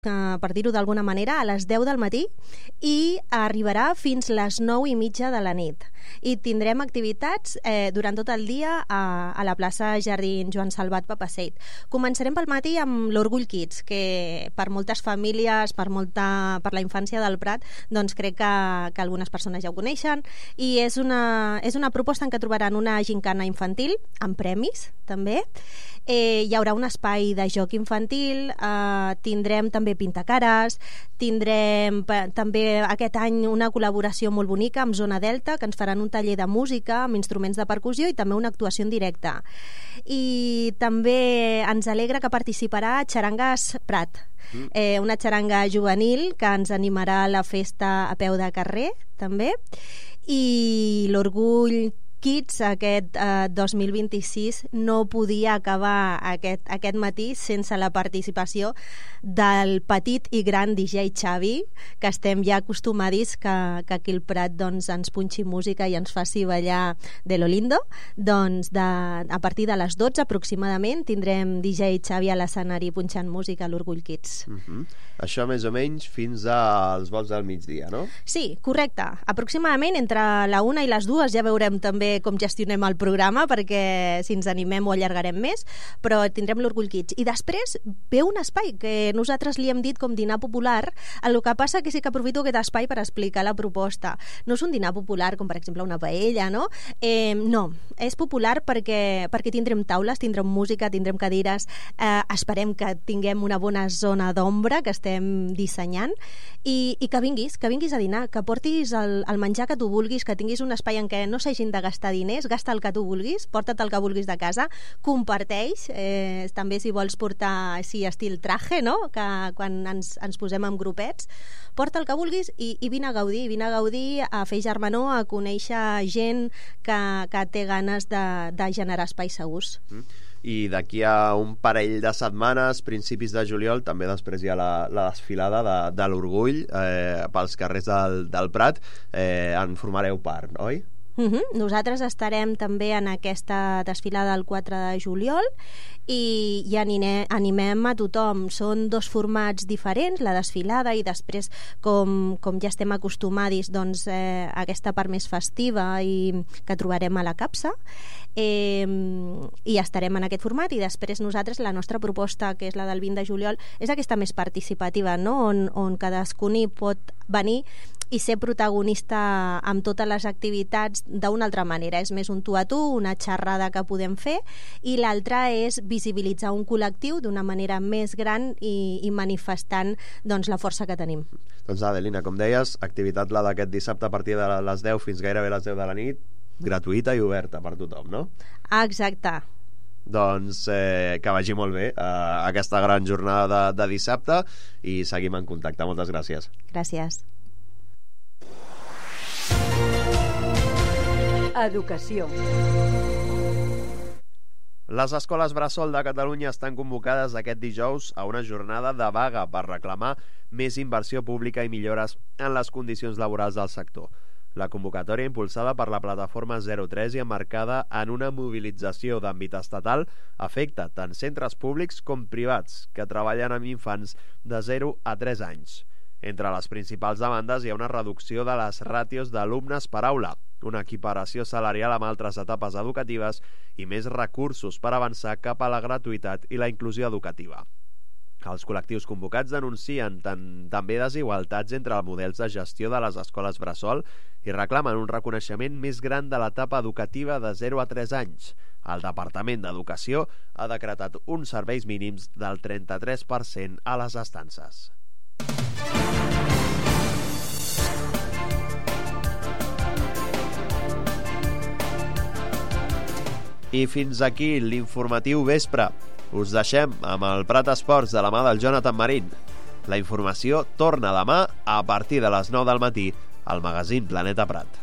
per dir-ho d'alguna manera, a les 10 del matí i arribarà fins les 9:30 de la nit. I tindrem activitats durant tot el dia a la plaça Jardín Joan Salvat Papaseit. Començarem pel matí amb l'Orgull Kids, que per moltes famílies, per la infància del Prat, doncs crec que algunes persones ja ho coneixen, i és una proposta en què trobaran una gincana infantil, amb premis, també. Hi haurà un espai de joc infantil, tindrem també pintacares, tindrem també aquest any una col·laboració molt bonica amb Zona Delta, que ens faran un taller de música amb instruments de percussió i també una actuació en directe. I també ens alegra que participarà Xarangues Prat, una xaranga juvenil que ens animarà a la festa a peu de carrer, també. I l'Orgull Kids aquest 2026 no podia acabar aquest matí sense la participació del petit i gran DJ Xavi, que estem ja acostumats que aquí al Prat doncs, ens punxi música i ens faci ballar de lo lindo. Doncs a partir de les 12 aproximadament tindrem DJ Xavi a l'escenari punxant música a l'Orgull Kids. Això més o menys fins als vols del migdia, no? Sí, correcte. Aproximadament entre la 1 i les 2 ja veurem també com gestionem el programa, perquè si ens animem ho allargarem més, però tindrem l'Orgull Kids. I després ve un espai que nosaltres li hem dit com dinar popular. El que passa que sí que aprofito aquest espai per explicar la proposta. No és un dinar popular com per exemple una paella, no? No, és popular perquè tindrem taules, tindrem música, tindrem cadires, esperem que tinguem una bona zona d'ombra que estem dissenyant, i que vinguis a dinar, que portis el menjar que tu vulguis, que tinguis un espai en què no s'hagin de gastar diners, gasta el que tu vulguis, porta't el que vulguis de casa, comparteix, també si vols portar així estil traje, no? Que quan ens posem en grupets, porta el que vulguis i vine a gaudir, a fer germanor, a conèixer gent que té ganes de generar espais segurs. I d'aquí a un parell de setmanes, principis de juliol, també després hi ha la desfilada de l'Orgull pels carrers del Prat. En formareu part, oi? Nosaltres estarem també en aquesta desfilada el 4 de juliol i animem a tothom. Són dos formats diferents, la desfilada i després, com ja estem acostumats, doncs, aquesta part més festiva i que trobarem a la capsa, i estarem en aquest format. I després nosaltres, la nostra proposta, que és la del 20 de juliol, és aquesta més participativa, no? on cadascun hi pot venir i ser protagonista amb totes les activitats d'una altra manera. És més un tu a tu, una xerrada que podem fer, i l'altra és visibilitzar un col·lectiu d'una manera més gran i manifestant doncs, la força que tenim. Doncs Adelina, com deies, activitat la d'aquest dissabte a partir de les 10 fins gairebé les 10 de la nit, gratuïta i oberta per tothom, no? Exacte. Doncs que vagi molt bé aquesta gran jornada de dissabte i seguim en contacte. Moltes gràcies. Gràcies. Educació. Les escoles bressol de Catalunya estan convocades aquest dijous a una jornada de vaga per reclamar més inversió pública i millores en les condicions laborals del sector. La convocatòria, impulsada per la plataforma 03 i emmarcada en una mobilització d'àmbit estatal, afecta tant centres públics com privats que treballen amb infants de 0 a 3 anys. Entre les principals demandes hi ha una reducció de les ràtios d'alumnes per aula, una equiparació salarial amb altres etapes educatives i més recursos per avançar cap a la gratuïtat i la inclusió educativa. Els col·lectius convocats denuncien també desigualtats entre els models de gestió de les escoles bressol i reclamen un reconeixement més gran de l'etapa educativa de 0 a 3 anys. El Departament d'Educació ha decretat uns serveis mínims del 33% a les estances. I fins aquí l'informatiu vespre. Us deixem amb el Prat Esports de la mà del Jonathan Marín. La informació torna demà a partir de les 9 del matí al magazín Planeta Prat.